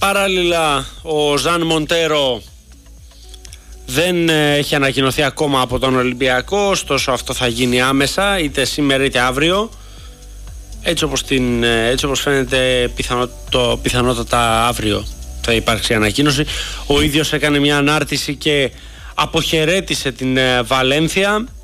Παράλληλα, ο Ζαν Μοντέρο δεν έχει ανακοινωθεί ακόμα από τον Ολυμπιακό, ωστόσο αυτό θα γίνει άμεσα, είτε σήμερα είτε αύριο. Έτσι όπως φαίνεται, πιθανότατα αύριο θα υπάρξει ανακοίνωση. Ο ίδιος έκανε μια ανάρτηση και αποχαιρέτησε την Βαλένθια